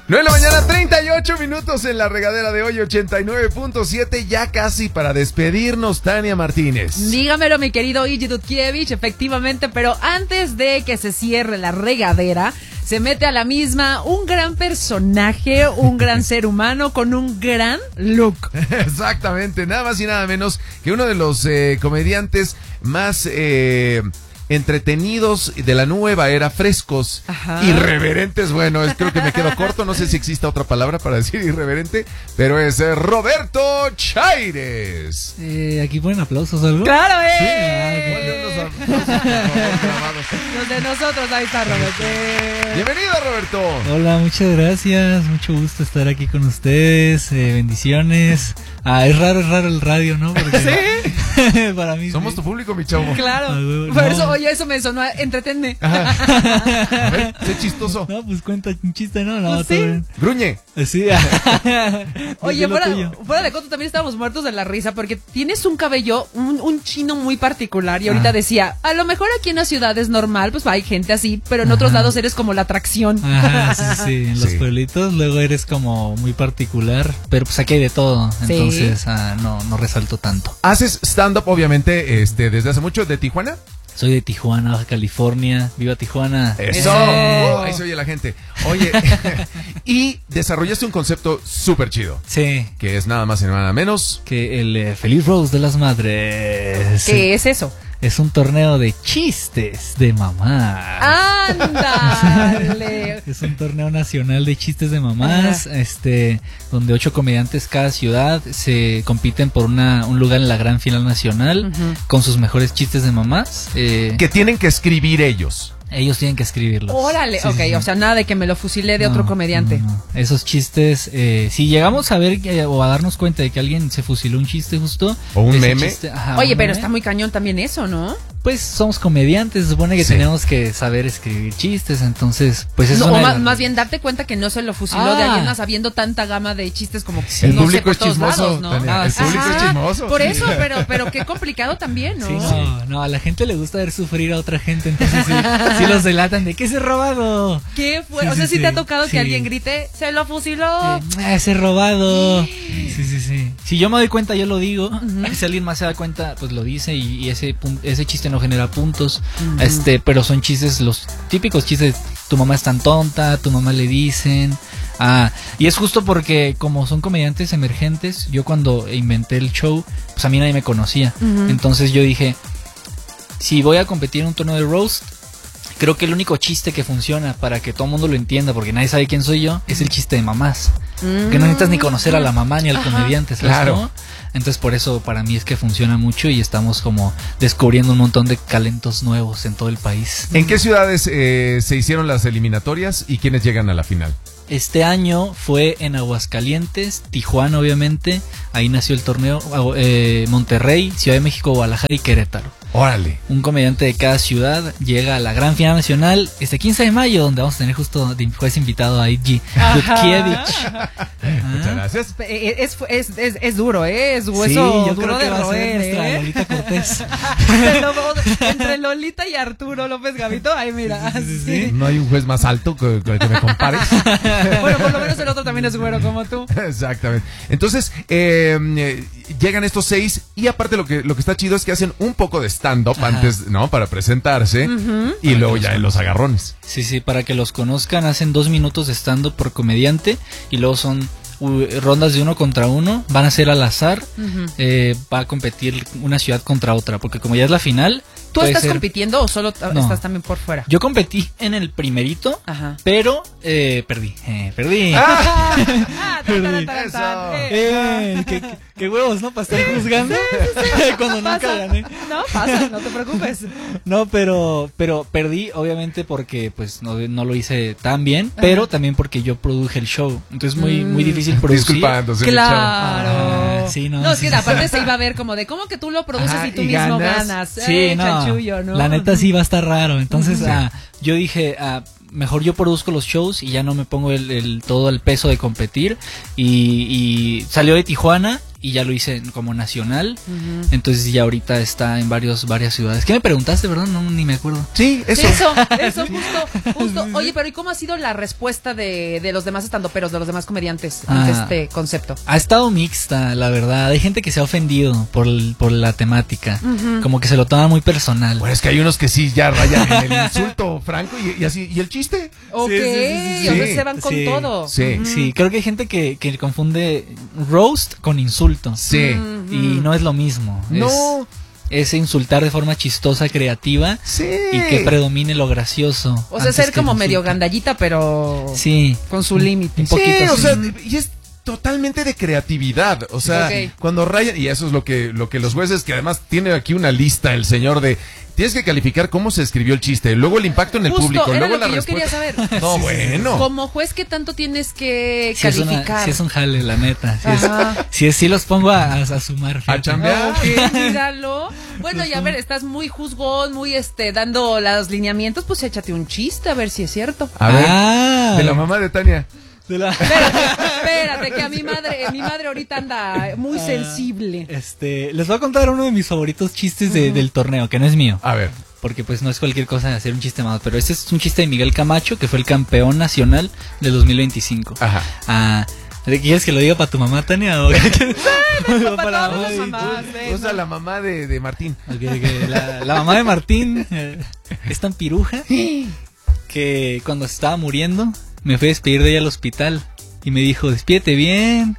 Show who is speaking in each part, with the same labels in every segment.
Speaker 1: 9 de la mañana, 38 minutos en la regadera de hoy, 89.7, ya casi para despedirnos, Tania Martínez.
Speaker 2: Dígamelo, mi querido Iji Dudkiewicz, efectivamente, pero antes de que se cierre la regadera, se mete a la misma un gran personaje, un gran ser humano con un gran look.
Speaker 1: Exactamente, nada más y nada menos que uno de los comediantes más entretenidos de la nueva era, frescos,
Speaker 2: Ajá.
Speaker 1: irreverentes. Bueno, creo que me quedo corto, no sé si existe otra palabra para decir irreverente, pero es Roberto Chaires.
Speaker 3: ¿Aquí ponen aplausos o algo?
Speaker 2: ¡Claro,
Speaker 1: Ponle unos aplausos, por favor, grabados.
Speaker 2: Los de nosotros, ahí está, Roberto.
Speaker 1: Bienvenido, Roberto.
Speaker 3: Hola, muchas gracias, mucho gusto estar aquí con ustedes, bendiciones. Es raro el radio, ¿no? Porque
Speaker 2: ¿Sí?
Speaker 3: para mí
Speaker 1: Somos
Speaker 3: sí.
Speaker 1: tu público, mi chavo.
Speaker 2: Claro.
Speaker 3: No.
Speaker 2: Por eso, oye, eso me sonó, entretenme.
Speaker 1: A ver, sé chistoso.
Speaker 3: No, pues cuenta un chiste, ¿no? No,
Speaker 2: Pues
Speaker 3: todo
Speaker 2: sí.
Speaker 3: bien.
Speaker 1: Gruñe.
Speaker 3: Sí.
Speaker 2: Oye,
Speaker 3: Lo tuyo.
Speaker 2: fuera de coto también estábamos muertos de la risa porque tienes un cabello, un chino muy particular y ahorita decía, a lo mejor aquí en la ciudad es normal, pues hay gente así, pero en otros lados eres como la atracción.
Speaker 3: Ajá, sí, en los
Speaker 1: Sí.
Speaker 3: pueblitos luego eres como muy particular, pero pues aquí hay de todo,
Speaker 2: Sí.
Speaker 3: entonces no resalto tanto.
Speaker 1: Haces stand-up, obviamente, desde hace mucho, ¿de Tijuana?
Speaker 3: Soy de Tijuana, Baja California, viva Tijuana.
Speaker 1: ¡Eso! Ahí se oye la gente. Oye, y desarrollaste un concepto súper chido,
Speaker 3: Sí,
Speaker 1: que es nada más y nada menos.
Speaker 3: que el Feliz Rose de las Madres.
Speaker 2: ¿Qué es eso?
Speaker 3: Es un torneo de chistes de mamá.
Speaker 2: ¡Ándale!
Speaker 3: Es un torneo nacional de chistes de mamás, donde 8 comediantes cada ciudad se compiten por un lugar en la gran final nacional con sus mejores chistes de mamás.
Speaker 1: Que tienen que escribir ellos.
Speaker 3: Ellos tienen que escribirlos.
Speaker 2: Órale,
Speaker 3: Sí,
Speaker 2: ok,
Speaker 3: sí, sí.
Speaker 2: o sea, nada de que me lo fusilé de
Speaker 3: No,
Speaker 2: otro comediante.
Speaker 3: no. Esos chistes, si llegamos a ver o a darnos cuenta de que alguien se fusiló un chiste justo.
Speaker 1: O un
Speaker 3: ese
Speaker 1: meme.
Speaker 2: Oye,
Speaker 3: un
Speaker 2: pero
Speaker 3: meme,
Speaker 2: está muy cañón también eso, ¿no?
Speaker 3: Pues somos comediantes, se supone que
Speaker 1: Sí.
Speaker 3: tenemos que saber escribir chistes, entonces, pues es
Speaker 2: No,
Speaker 3: una
Speaker 2: o
Speaker 3: de
Speaker 2: más,
Speaker 3: las-
Speaker 2: más bien darte cuenta que no se lo fusiló de alguien más habiendo tanta gama de chistes como que
Speaker 1: El
Speaker 2: no sé,
Speaker 1: público
Speaker 2: por
Speaker 1: es
Speaker 2: todos
Speaker 1: chismoso,
Speaker 2: lados, ¿no?
Speaker 1: Tania, el público es
Speaker 2: Ajá,
Speaker 1: chismoso.
Speaker 2: Por
Speaker 1: Sí.
Speaker 2: eso, pero qué complicado también, ¿no?
Speaker 3: Sí, no, a la gente le gusta ver sufrir a otra gente, entonces sí los delatan de que ese robado.
Speaker 2: ¿Qué fue?
Speaker 3: Sí,
Speaker 2: o sea,
Speaker 3: sí,
Speaker 2: sí te ha
Speaker 3: sí.
Speaker 2: tocado
Speaker 3: Sí.
Speaker 2: que alguien grite, se lo fusiló.
Speaker 3: Ese robado. Sí. Si yo me doy cuenta, yo lo digo. Si alguien más se da cuenta, pues lo dice y ese chiste no genera puntos. Pero son chistes, los típicos chistes. Tu mamá es tan tonta, tu mamá le dicen. Y es justo porque como son comediantes emergentes, yo cuando inventé el show, pues a mí nadie me conocía. Entonces yo dije, si voy a competir en un torneo de roast, creo que el único chiste que funciona para que todo el mundo lo entienda, porque nadie sabe quién soy yo, es el chiste de mamás. Que no necesitas ni conocer a la mamá ni al comediante, ¿sabes?
Speaker 1: Claro.
Speaker 3: cómo? Entonces por eso para mí es que funciona mucho y estamos como descubriendo un montón de talentos nuevos en todo el país.
Speaker 1: ¿En qué ciudades se hicieron las eliminatorias y quiénes llegan a la final?
Speaker 3: Este año fue en Aguascalientes, Tijuana obviamente, ahí nació el torneo, Monterrey, Ciudad de México, Guadalajara y Querétaro.
Speaker 1: Órale.
Speaker 3: Un comediante de cada ciudad llega a la gran final nacional este 15 de mayo, donde vamos a tener justo de juez invitado a Iji Dudkiewicz.
Speaker 1: Muchas gracias.
Speaker 2: Es duro, ¿eh? Es hueso
Speaker 3: Sí, yo
Speaker 2: duro
Speaker 3: creo que
Speaker 2: de
Speaker 3: va a ser
Speaker 2: roer,
Speaker 3: nuestra
Speaker 2: ¿eh?
Speaker 3: Lolita Cortés.
Speaker 2: Entre Lolita y Arturo López Gavito, ay, mira.
Speaker 3: Sí.
Speaker 1: No hay un juez más alto con el que me compares.
Speaker 2: Bueno, por lo menos el otro también es güero como tú.
Speaker 1: Exactamente. Entonces, llegan estos 6 y aparte lo que está chido es que hacen un poco de stand-up
Speaker 3: Ajá.
Speaker 1: antes, ¿no? Para presentarse y luego ya en los agarrones.
Speaker 3: Sí, para que los conozcan, hacen 2 minutos de stand-up por comediante y luego son rondas de 1 contra 1, van a ser al azar, va a competir una ciudad contra otra, porque como ya es la final...
Speaker 2: ¿Tú
Speaker 3: puede
Speaker 2: estás
Speaker 3: ser-
Speaker 2: compitiendo o solo
Speaker 3: No.
Speaker 2: estás también por fuera?
Speaker 3: Yo competí en el primerito,
Speaker 2: Ajá.
Speaker 3: pero perdí. Qué huevos, ¿no? Para estar juzgando cuando nunca gané.
Speaker 2: No, pasa, no te preocupes.
Speaker 3: No, pero perdí, obviamente, porque pues no lo hice tan bien, pero también porque yo produje el show. Entonces muy difícil producir.
Speaker 1: Disculpándose, mi chavo.
Speaker 2: Claro.
Speaker 3: Sí, no,
Speaker 2: No, es
Speaker 3: sí,
Speaker 2: que
Speaker 3: sí,
Speaker 2: aparte
Speaker 3: sí.
Speaker 2: se iba a ver como de cómo que tú lo produces
Speaker 1: Ajá,
Speaker 2: y tú
Speaker 1: y
Speaker 2: mismo
Speaker 1: ganas.
Speaker 2: ganas.
Speaker 3: Sí, no,
Speaker 2: Chanchullo, ¿no?
Speaker 3: la neta sí va a estar raro. Entonces, yo dije, mejor yo produzco los shows y ya no me pongo todo el peso de competir. Y salió de Tijuana y ya lo hice como nacional. Entonces ya ahorita está en varias ciudades. ¿Qué me preguntaste, verdad? No, ni me acuerdo.
Speaker 1: Sí, eso.
Speaker 2: Eso, justo. Oye, pero ¿y cómo ha sido la respuesta de los demás estandoperos, de los demás comediantes ante este concepto?
Speaker 3: Ha estado mixta, la verdad. Hay gente que se ha ofendido por la temática. Como que se lo toma muy personal.
Speaker 1: Bueno, es que hay unos que sí ya rayan en el insulto franco y así. ¿Y el chiste?
Speaker 2: Ok,
Speaker 3: Sí.
Speaker 2: o sea, se van con todo.
Speaker 1: Sí.
Speaker 3: Sí, creo que hay gente que confunde roast con insulto.
Speaker 1: Sí.
Speaker 3: Y no es lo mismo.
Speaker 1: No.
Speaker 3: Es insultar de forma chistosa, creativa.
Speaker 1: Sí.
Speaker 3: Y que predomine lo gracioso.
Speaker 2: O sea,
Speaker 3: antes
Speaker 2: ser
Speaker 3: que
Speaker 2: como
Speaker 3: el
Speaker 2: medio
Speaker 3: insulto.
Speaker 2: gandallita, pero
Speaker 3: Sí.
Speaker 2: con su límite.
Speaker 3: Un poquito
Speaker 1: Sí, o
Speaker 3: así.
Speaker 1: sea, y es totalmente de creatividad. O sea,
Speaker 2: Ok.
Speaker 1: cuando rayan, y eso es lo que los jueces, que además tiene aquí una lista el señor de, tienes que calificar cómo se escribió el chiste, luego el impacto en el
Speaker 2: Justo,
Speaker 1: público,
Speaker 2: era
Speaker 1: luego
Speaker 2: lo
Speaker 1: la
Speaker 2: que yo
Speaker 1: respuesta.
Speaker 2: quería saber.
Speaker 1: No, bueno.
Speaker 2: Como juez, ¿qué tanto tienes que
Speaker 3: Sí
Speaker 2: calificar?
Speaker 3: es un jale, la neta.
Speaker 2: Ajá.
Speaker 3: Sí los pongo a sumar.
Speaker 1: A
Speaker 3: fíjate.
Speaker 1: chambear.
Speaker 2: Ok, míralo. Bueno, y a ver, estás muy juzgón, muy dando los lineamientos, pues échate un chiste a ver si es cierto.
Speaker 1: A ver,
Speaker 3: Ah.
Speaker 1: de la mamá de Tania.
Speaker 2: Espérate, que a mi madre ahorita anda muy sensible.
Speaker 3: Les voy a contar uno de mis favoritos chistes del torneo, que no es mío.
Speaker 1: A ver.
Speaker 3: Porque pues no es cualquier cosa hacer un chiste más. Pero este es un chiste de Miguel Camacho, que fue el campeón nacional del 2025.
Speaker 1: Ajá.
Speaker 3: ¿Quieres que lo diga para tu mamá, Tania? ¿O
Speaker 2: Para todas las mamás,
Speaker 1: O sea, la mamá de Martín.
Speaker 3: Ok. La mamá de Martín es tan piruja que cuando se estaba muriendo me fui a despedir de ella al hospital y me dijo, despídete bien.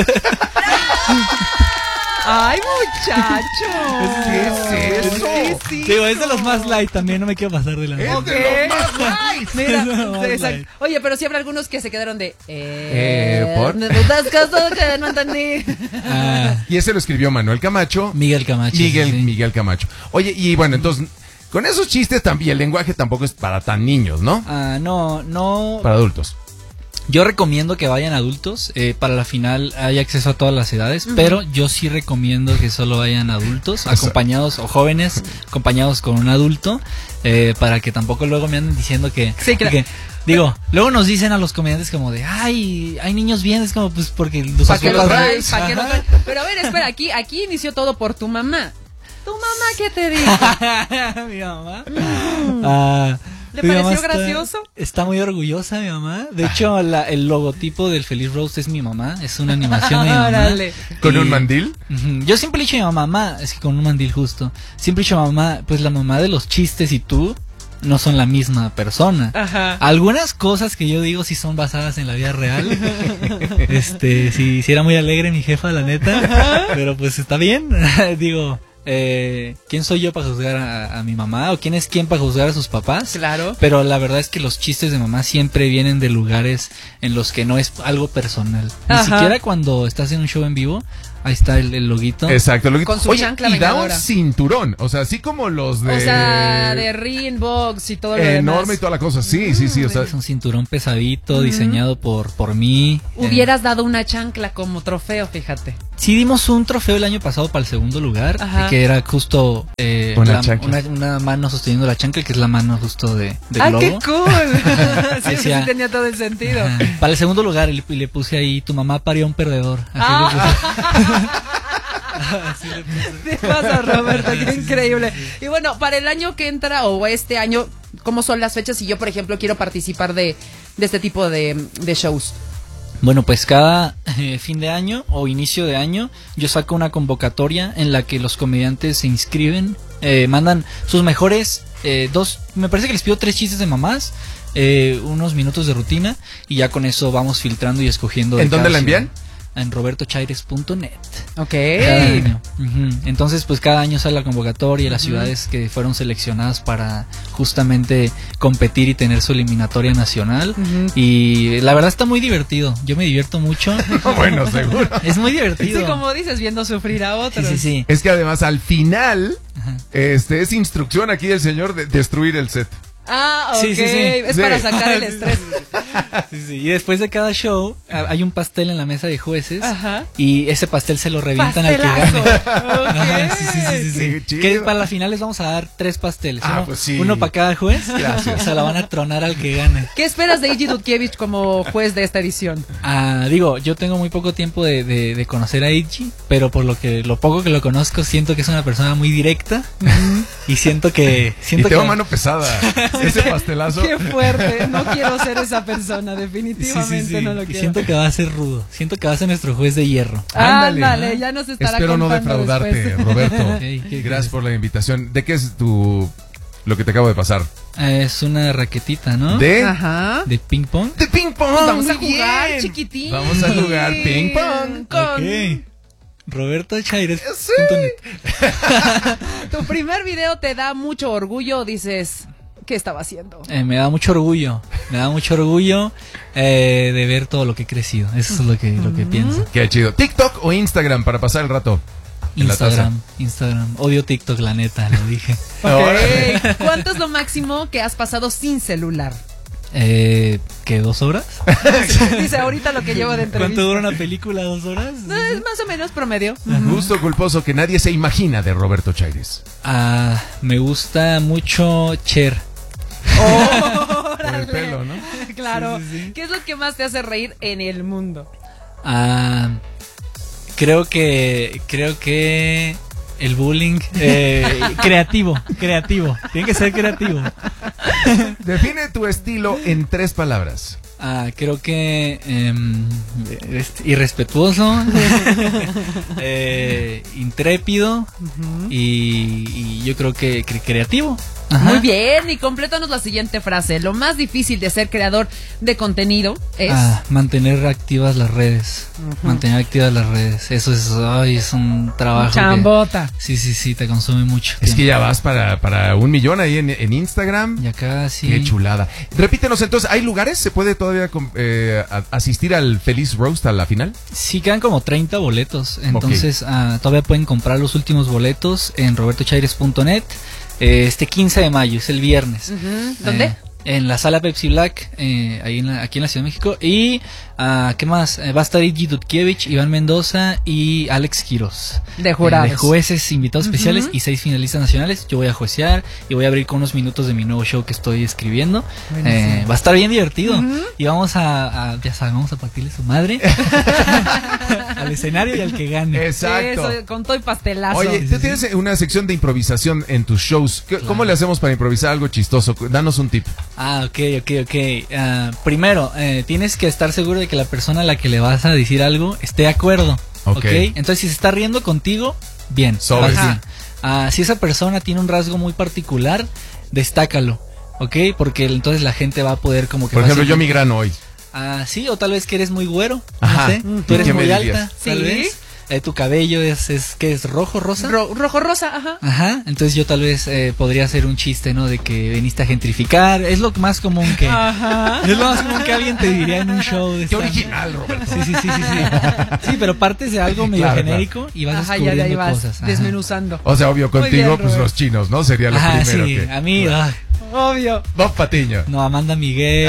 Speaker 2: ¡Ay, muchacho!
Speaker 1: ¿Qué es eso?
Speaker 2: Sí.
Speaker 3: Digo, es de los más light también, no me quiero pasar de la
Speaker 1: Es
Speaker 2: Ok.
Speaker 1: de los más nice.
Speaker 2: Mira,
Speaker 3: Es lo más
Speaker 2: exacto.
Speaker 3: light.
Speaker 2: Oye, pero sí habrá algunos que se quedaron de...
Speaker 1: ¿por?
Speaker 2: ¿Me das caso que no entendí?
Speaker 1: Y ese lo escribió Manuel Camacho.
Speaker 3: Miguel Camacho. sí.
Speaker 1: Miguel Camacho. Oye, y bueno, entonces, con esos chistes también, el lenguaje tampoco es para tan niños, ¿no?
Speaker 3: No.
Speaker 1: Para adultos.
Speaker 3: Yo recomiendo que vayan adultos. Para la final hay acceso a todas las edades, pero yo sí recomiendo que solo vayan adultos, acompañados o jóvenes, acompañados con un adulto, para que tampoco luego me anden diciendo que...
Speaker 2: Sí, claro.
Speaker 3: Digo, luego nos dicen a los comediantes como de, ay, hay niños bien, es como pues porque los
Speaker 2: ¿Para qué lo
Speaker 3: papás-
Speaker 2: traes? ¿Pa' qué lo traes? Pero a ver, espera, aquí inició todo por tu mamá. ¿Tu mamá qué te dijo?
Speaker 3: Mi mamá.
Speaker 2: ¿Le
Speaker 3: Mi
Speaker 2: pareció
Speaker 3: mamá
Speaker 2: gracioso?
Speaker 3: Está muy orgullosa mi mamá. De hecho, el logotipo del Feliz Roast es mi mamá. Es una animación de mi mamá.
Speaker 2: Órale.
Speaker 1: ¿Con
Speaker 3: Y-
Speaker 1: un mandil?
Speaker 3: Ujú. Yo siempre le he dicho a mi mamá, es que con un mandil justo. Siempre he dicho a mi mamá, pues la mamá de los chistes y tú no son la misma persona.
Speaker 2: Ajá.
Speaker 3: Algunas cosas que yo digo sí son basadas en la vida real. Sí era muy alegre mi jefa, la neta. Pero pues está bien. Digo, ¿quién soy yo para juzgar a mi mamá? ¿O quién es quién para juzgar a sus papás?
Speaker 2: Claro.
Speaker 3: Pero la verdad es que los chistes de mamá siempre vienen de lugares en los que no es algo personal. Ni
Speaker 2: Ajá.
Speaker 3: siquiera cuando estás en un show en vivo, ahí está el loguito.
Speaker 1: Exacto.
Speaker 2: Con su chancla
Speaker 1: y da un
Speaker 2: vengadora.
Speaker 1: cinturón. O sea, así como los de...
Speaker 2: O sea, de Ringbox y todo lo demás.
Speaker 1: enorme y toda la cosa. Sí. O sea,
Speaker 3: Es un cinturón pesadito, diseñado por mí.
Speaker 2: Hubieras dado una chancla como trofeo, fíjate.
Speaker 3: Sí dimos un trofeo el año pasado para el segundo lugar,
Speaker 2: Ajá.
Speaker 3: que era justo
Speaker 1: Una chancla.
Speaker 3: una mano sosteniendo la chancla, que es la mano justo del
Speaker 2: ¡Ay,
Speaker 3: globo.
Speaker 2: qué cool! sí,
Speaker 3: Decía-
Speaker 2: sí tenía todo el sentido.
Speaker 3: Ajá. Para el segundo lugar y le puse ahí, tu mamá parió un perdedor. Así le puse.
Speaker 2: ¿Qué pasa, Roberto? Qué increíble. Y bueno, para el año que entra o este año, ¿cómo son las fechas si yo, por ejemplo, quiero participar de este tipo de shows?
Speaker 3: Bueno, pues cada fin de año o inicio de año yo saco una convocatoria en la que los comediantes se inscriben, mandan sus mejores me parece que les pido 3 chistes de mamás, unos minutos de rutina y ya con eso vamos filtrando y escogiendo.
Speaker 1: ¿En
Speaker 3: de
Speaker 1: dónde
Speaker 3: cada
Speaker 1: la envían?
Speaker 3: ciudad. En robertochaires.net.
Speaker 2: Ok.
Speaker 3: Cada año. Ujú. Entonces, pues cada año sale la convocatoria y las ciudades que fueron seleccionadas para justamente competir y tener su eliminatoria nacional. Y la verdad está muy divertido. Yo me divierto mucho.
Speaker 1: bueno, seguro.
Speaker 3: Es muy divertido.
Speaker 2: Sí, como dices, viendo sufrir a otros.
Speaker 3: Sí.
Speaker 1: Es que además al final,
Speaker 3: Ajá.
Speaker 1: es instrucción aquí del señor de destruir el set.
Speaker 2: Ah, ok.
Speaker 3: Sí, sí, sí.
Speaker 2: Es
Speaker 1: Sí.
Speaker 2: para sacar el estrés.
Speaker 3: Sí. Y después de cada show hay un pastel en la mesa de jueces.
Speaker 2: Ajá.
Speaker 3: Y ese pastel se lo revientan al que
Speaker 2: Pastelazo.
Speaker 3: gane.
Speaker 2: Ok.
Speaker 3: Ajá, sí.
Speaker 1: Qué chido.
Speaker 3: Que para las finales vamos a dar 3 pasteles.
Speaker 1: Pues sí.
Speaker 3: Uno para cada juez.
Speaker 1: Gracias.
Speaker 3: Se la van a tronar al que gane.
Speaker 2: ¿Qué esperas de Iggy Dudkiewicz como juez de esta edición?
Speaker 3: Digo, yo tengo muy poco tiempo de conocer a Iggy, pero por lo poco que lo conozco, siento que es una persona muy directa. Y siento que...
Speaker 1: Y te va mano pesada. Ese pastelazo.
Speaker 2: Qué fuerte. No quiero ser esa persona. Definitivamente no lo
Speaker 3: Y
Speaker 2: quiero.
Speaker 3: siento que va a ser rudo. Siento que va a ser nuestro juez de hierro.
Speaker 2: Ándale, ya nos estará
Speaker 1: Espero no
Speaker 2: contando
Speaker 1: defraudarte,
Speaker 2: después.
Speaker 1: Roberto.
Speaker 3: ¿Qué
Speaker 1: Gracias por la invitación. ¿De qué es lo que te acabo de pasar?
Speaker 3: Es una raquetita, ¿no?
Speaker 2: Ajá.
Speaker 3: De ping pong.
Speaker 1: De ping pong.
Speaker 2: Vamos a
Speaker 1: muy
Speaker 2: jugar,
Speaker 1: bien.
Speaker 2: chiquitín.
Speaker 1: Vamos a jugar ping pong.
Speaker 2: Con
Speaker 3: Roberto Chaires.
Speaker 1: Sí.
Speaker 2: tu primer video te da mucho orgullo o dices, ¿qué estaba haciendo?
Speaker 3: Me da mucho orgullo. Me da mucho orgullo de ver todo lo que he crecido. Eso es lo que pienso.
Speaker 1: Qué chido. ¿TikTok o Instagram para pasar el rato? En la taza.
Speaker 3: Instagram. Odio TikTok, la neta, lo dije.
Speaker 1: Órale.
Speaker 2: Ok. ¿Cuánto es lo máximo que has pasado sin celular?
Speaker 3: ¿Qué, 2 horas?
Speaker 2: Dice ahorita lo que llevo de entrevista.
Speaker 3: ¿Cuánto dura una película? ¿2 horas?
Speaker 2: No, es más o menos promedio.
Speaker 1: Gusto culposo que nadie se imagina de Roberto Chaires.
Speaker 3: Me gusta mucho Cher.
Speaker 1: Por el pelo, ¿no?
Speaker 2: Claro.
Speaker 3: Sí.
Speaker 2: ¿Qué es lo que más te hace reír en el mundo?
Speaker 3: Creo que el bullying creativo. Tiene que ser creativo.
Speaker 1: Define tu estilo en 3 palabras.
Speaker 3: Creo que irrespetuoso, intrépido y yo creo que creativo. Ajá.
Speaker 2: Muy bien, y complétanos la siguiente frase. Lo más difícil de ser creador de contenido es...
Speaker 3: mantener activas las redes. Mantener activas las redes. Eso es un trabajo.
Speaker 2: Chambota.
Speaker 3: Sí, te consume mucho.
Speaker 1: Es que ya vas para 1 millón ahí en Instagram.
Speaker 3: Ya casi.
Speaker 1: Qué chulada. Repítenos entonces, ¿hay lugares? ¿Se puede todavía asistir al Feliz Roast a la final?
Speaker 3: Sí, quedan como 30 boletos. Entonces todavía pueden comprar los últimos boletos en robertochaires.net. Este 15 de mayo, es el viernes.
Speaker 2: ¿Dónde?
Speaker 3: En la sala Pepsi Black, aquí en la Ciudad de México. Y, ¿qué más? Va a estar Iggy Dudkiewicz, Iván Mendoza y Alex Quiroz.
Speaker 2: De jurados.
Speaker 3: De jueces invitados especiales y 6 finalistas nacionales. Yo voy a juecear y voy a abrir con unos minutos de mi nuevo show que estoy escribiendo. Va a estar bien divertido. Y vamos ya sabes, vamos a partirle su madre al escenario y al que gane.
Speaker 1: Exacto.
Speaker 2: Eso, con todo y pastelazo.
Speaker 1: Oye, tú tienes una sección de improvisación en tus shows. ¿Cómo le hacemos para improvisar algo chistoso? Danos un tip.
Speaker 3: Ok. Primero, tienes que estar seguro de que la persona a la que le vas a decir algo esté de acuerdo.
Speaker 1: Ok.
Speaker 3: Entonces, si se está riendo contigo, bien.
Speaker 1: Sobres.
Speaker 3: Vas bien. Si esa persona tiene un rasgo muy particular, destácalo. ¿Ok? Porque entonces la gente va a poder como que...
Speaker 1: Por ejemplo, yo
Speaker 3: fácilmente-
Speaker 1: migrano hoy.
Speaker 3: Sí, o tal vez que eres muy güero.
Speaker 1: Ajá.
Speaker 3: No sé. Tú eres
Speaker 1: ¿Qué me
Speaker 3: muy
Speaker 1: dirías?
Speaker 3: alta, tal
Speaker 2: Sí.
Speaker 3: vez. Tu cabello ¿qué es? ¿Rojo, rosa?
Speaker 2: Rojo rosa, ajá.
Speaker 3: Ajá, entonces yo tal vez podría hacer un chiste, ¿no? De que viniste a gentrificar, es lo más común que...
Speaker 2: Ajá.
Speaker 3: Es lo más común que alguien te diría en un show de
Speaker 1: Qué
Speaker 3: stand-up.
Speaker 1: original, Roberto.
Speaker 3: Sí. Sí, pero partes de algo medio
Speaker 1: Claro,
Speaker 3: genérico y vas
Speaker 2: Ajá,
Speaker 3: descubriendo
Speaker 2: ya vas
Speaker 3: cosas. Ajá.
Speaker 2: desmenuzando.
Speaker 1: O sea, obvio,
Speaker 2: Muy
Speaker 1: contigo,
Speaker 2: bien,
Speaker 1: pues
Speaker 2: Robert.
Speaker 1: los chinos, ¿no? Sería lo
Speaker 3: Ajá,
Speaker 1: primero
Speaker 3: sí,
Speaker 1: que...
Speaker 3: a mí...
Speaker 2: Obvio.
Speaker 1: Bob Patiño.
Speaker 3: no, Amanda Miguel,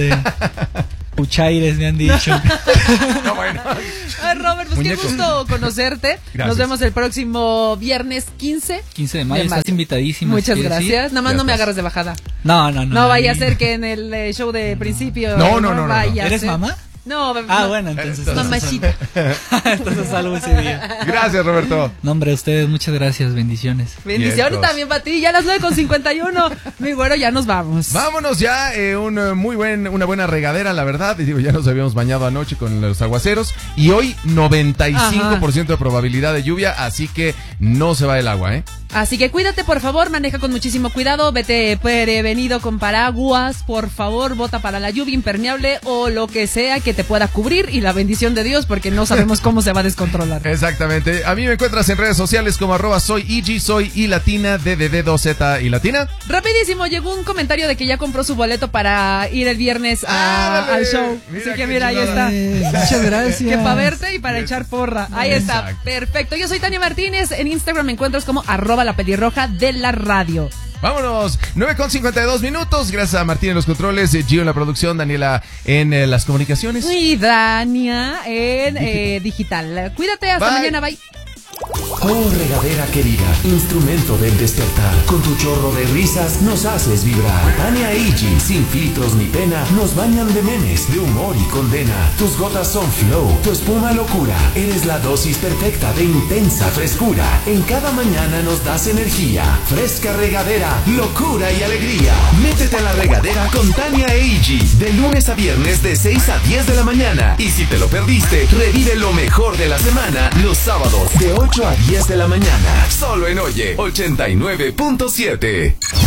Speaker 3: Puchaires me han dicho.
Speaker 1: No, bueno.
Speaker 2: Ay, Robert, pues
Speaker 1: Muñeco.
Speaker 2: qué gusto conocerte.
Speaker 1: Gracias.
Speaker 2: Nos vemos el próximo viernes 15.
Speaker 3: 15 de mayo,
Speaker 2: De mayo.
Speaker 3: estás invitadísima.
Speaker 2: Muchas
Speaker 3: si quieres ir.
Speaker 2: gracias. Nada más
Speaker 1: Ya
Speaker 2: no me
Speaker 1: estás.
Speaker 2: agarres de bajada.
Speaker 3: No.
Speaker 2: No vaya a ser que en el show de principio.
Speaker 1: No, no.
Speaker 2: vaya a
Speaker 3: ¿Eres
Speaker 2: ser.
Speaker 3: mamá?
Speaker 2: No,
Speaker 3: Bueno, entonces...
Speaker 2: Mamachita.
Speaker 3: Entonces salgo ese día.
Speaker 1: Gracias, Roberto.
Speaker 3: No, hombre, a ustedes muchas gracias, bendiciones.
Speaker 2: Bendiciones
Speaker 1: Vientos.
Speaker 2: también para ti. Ya las 9:51. Mi güero, ya nos vamos.
Speaker 1: Vámonos ya, una buena regadera, la verdad. Y digo, ya nos habíamos bañado anoche con los aguaceros. Y hoy 95% de probabilidad de lluvia, así que no se va el agua, ¿eh?
Speaker 2: Así que cuídate, por favor, maneja con muchísimo cuidado, vete prevenido con paraguas, por favor, bota para la lluvia impermeable o lo que sea que te pueda cubrir y la bendición de Dios porque no sabemos cómo se va a descontrolar.
Speaker 1: Exactamente. A mí me encuentras en redes sociales como @soy Iggy, soy y latina, DDD2Z y latina.
Speaker 2: Rapidísimo, llegó un comentario de que ya compró su boleto para ir el viernes
Speaker 1: ¡Ándale!
Speaker 2: al show.
Speaker 1: Mira
Speaker 2: Así que
Speaker 1: qué
Speaker 2: mira, ahí
Speaker 1: chulada.
Speaker 2: está.
Speaker 3: Muchas gracias.
Speaker 2: Que para verte y para echar porra. Ahí está,
Speaker 1: Exacto.
Speaker 2: perfecto. Yo soy Tania Martínez, en Instagram me encuentras como @lapelirroja de la radio.
Speaker 1: Vámonos, 9:52 Gracias a Martín en los controles, Gio en la producción, Daniela en las comunicaciones.
Speaker 2: Y Dania en digital. Cuídate, hasta mañana, bye.
Speaker 4: Oh, regadera querida, instrumento del despertar. Con tu chorro de risas nos haces vibrar. Tania e Iggy, sin filtros ni pena, nos bañan de memes, de humor y condena. Tus gotas son flow, tu espuma locura. Eres la dosis perfecta de intensa frescura. En cada mañana nos das energía. Fresca regadera, locura y alegría. Métete a la regadera con Tania e Iggy, de lunes a viernes de 6 a 10 de la mañana. Y si te lo perdiste, revive lo mejor de la semana los sábados de 8 a 10 de la mañana. Solo en Oye 89.7.